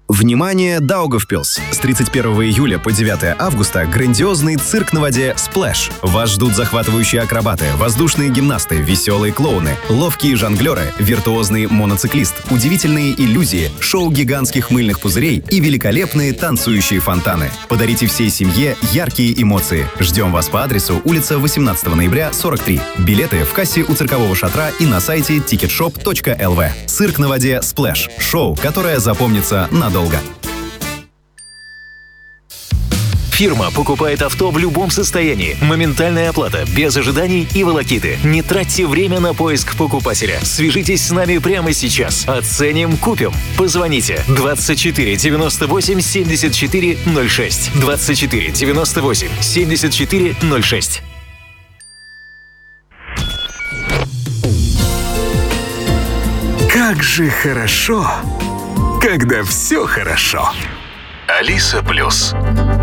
Внимание, Даугавпилс! С 31 июля по 9 августа грандиозный цирк на воде «Сплэш». Вас ждут захватывающие акробаты, воздушные гимнасты, веселые клоуны, ловкие жонглеры, виртуозный моноциклист, удивительные иллюзии, шоу гигантских мыльных пузырей и великолепные танцующие фонтаны. Подарите всей семье яркие эмоции. Ждем вас по адресу улица 18 ноября, 43. Билеты в кассе у циркового шатра и на сайте ticketshop.lv. Цирк на воде «Сплэш». Шоу, которое запомнится надолго. Фирма покупает авто в любом состоянии. Моментальная оплата, без ожиданий и волокиты. Не тратьте время на поиск покупателя. Свяжитесь с нами прямо сейчас. Оценим, купим. Позвоните 24 98 74 06. 24 98 74 06. Как же хорошо, когда все хорошо. Алиса Плюс.